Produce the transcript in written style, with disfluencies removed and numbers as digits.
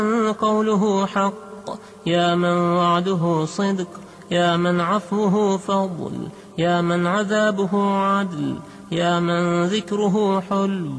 قوله حق، يا من وعده صدق، يا من عفوه فضل، يا من عذابه عدل، يا من ذكره حلم.